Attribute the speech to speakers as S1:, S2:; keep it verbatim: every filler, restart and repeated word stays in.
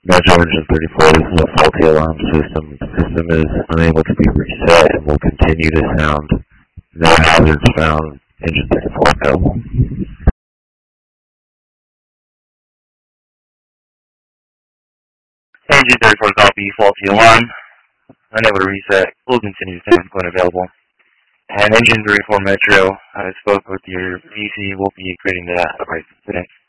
S1: Metro Engine thirty-four, this is a faulty alarm system. The system is unable to be reset and will continue to sound. No hazards found. Engine thirty-four, go.
S2: Engine thirty-four, copy, faulty alarm. Unable to reset. Will continue to sound when available. And Engine thirty-four Metro, I spoke with your P C. We'll be creating that right today.